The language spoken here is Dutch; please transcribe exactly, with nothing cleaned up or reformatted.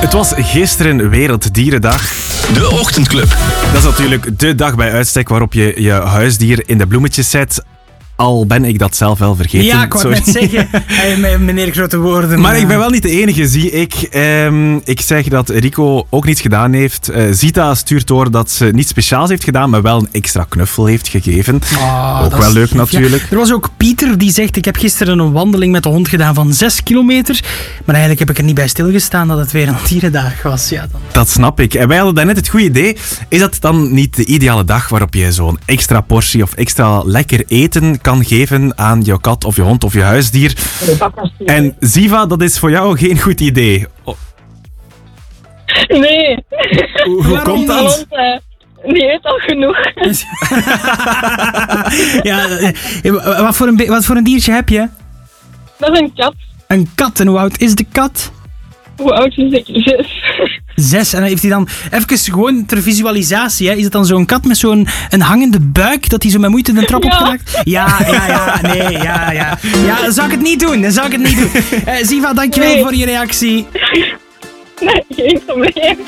Het was gisteren Werelddierendag. De Ochtendclub. Dat is natuurlijk de dag bij uitstek waarop je je huisdier in de bloemetjes zet. Al ben ik dat zelf wel vergeten. Ja, ik wou het net zeggen. Hey, meneer grote woorden. Maar ik ben wel niet de enige, zie ik. Um, ik zeg dat Rico ook niets gedaan heeft. Uh, Zita stuurt door dat ze niets speciaals heeft gedaan, maar wel een extra knuffel heeft gegeven. Oh, ook wel leuk lief, natuurlijk. Ja. Er was ook Pieter die zegt, ik heb gisteren een wandeling met de hond gedaan van zes kilometer. Maar eigenlijk heb ik er niet bij stilgestaan dat het weer een dierendag was. Ja, dan... Dat snap ik. En wij hadden daarnet het goede idee. Is dat dan niet de ideale dag waarop je zo'n extra portie of extra lekker eten kan kan geven aan je kat of je hond of je huisdier. En Ziva, dat is voor jou geen goed idee. Oh. Nee. Hoe, hoe komt dat? Hond, uh, die heeft al genoeg. Ja, wat voor, een, wat voor een diertje heb je? Dat is een kat. Een kat. En hoe oud is de kat? Hoe oud is ik? Zes. Zes. En dan heeft hij dan, even gewoon ter visualisatie, hè, is het dan zo'n kat met zo'n een hangende buik, dat hij zo met moeite de trap ja. opgeraakt? Ja, ja, ja, nee, ja, ja. Ja, dan zou ik het niet doen, dan zou ik het niet doen. Uh, Ziva, dankjewel nee. voor je reactie. Nee, geen probleem.